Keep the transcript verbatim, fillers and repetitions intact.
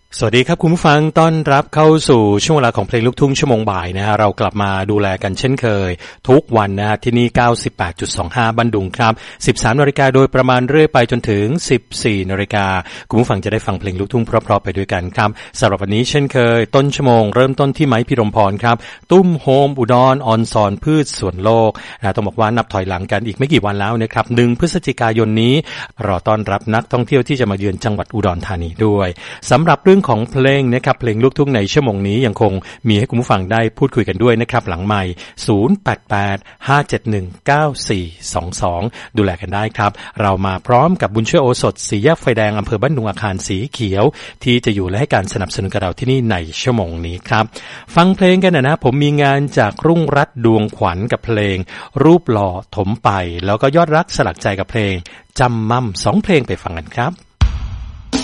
สวัสดีครับคุณผู้ฟังต้อนรับเข้าสู่ช่วงเวลาของเพลงลูกทุ่งชั่วโมงบ่ายนะฮะเรากลับมาดูแลกันเช่นเคยทุกวันนะฮะที่นี่ เก้าสิบแปดจุดสองห้า บันดุงครับ สิบสามนาฬิกาโดยประมาณเรื่อยไปจนถึง สิบสี่นาฬิกาคุณผู้ฟังจะได้ฟังเพลงลูกทุ่งเพราะๆไปด้วยกันครับสำหรับวันนี้เช่นเคยต้นชั่วโมงเริ่มต้นที่ไม้พิรมพรครับตุ้มโฮมอุดรออนซอนพืชสวนโลกนะต้องบอกว่านับถอยหลังกันอีกไม่กี่วันแล้วนะครับหนึ่งพฤศจิกายนนี้รอต้อนรับนักท่องเที่ยวที่จะมาเยือนจังหวัดอุดรธานีด้วยสำหรับเรื่องของเพลงนะครับเพลงลูกทุ่งในชั่วโมงนี้ยังคงมีให้คุณผู้ฟังได้พูดคุยกันด้วยนะครับหลังไมค์ศูนย์ แปด แปด ห้า เจ็ด หนึ่ง เก้า สี่ สอง สองดูแลกันได้ครับเรามาพร้อมกับบุญช่วยโอสถสี่แยกไฟแดงอำเภอบ้านดุงอาคารสีเขียวที่จะอยู่และให้การสนับสนุนกับเราที่นี่ในชั่วโมงนี้ครับฟังเพลงกันนะนะผมมีงานจากรุ่งรัตน์ดวงขวัญกับเพลงรูปหล่อถมไปแล้วก็ยอดรักสลักใจกับเพลงจำมั่มสองเพลงไปฟังกันครับ